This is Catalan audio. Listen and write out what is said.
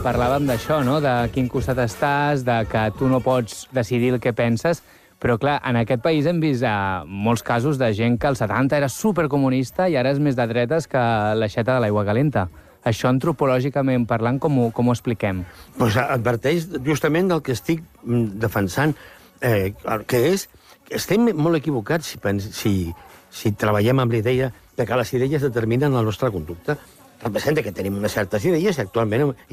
parlàvem d'això, no? De quin costat estàs, de que tu no pots decidir el que penses, però, clar, en aquest país hem vist molts casos de gent que als 70 era supercomunista i ara és més de dretes que l'aixeta de l'aigua calenta. Això, antropològicament parlant, com ho expliquem? Doncs adverteix justament del que estic defensant, que és que estem molt equivocats si treballem amb l'idea de que les idees determinen la nostra conducta. Representa que tenim unes certes idees i actualment